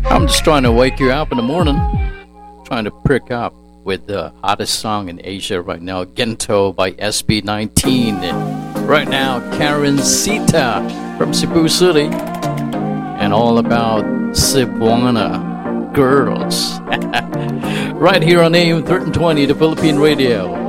I'm just trying to wake you up in the morning, trying to prick up with the hottest song in Asia right now, Gento by SB19. Right now, Karen Sita from Cebu City, and all about Cebuana girls. Right here on AM 1320, the Philippine Radio.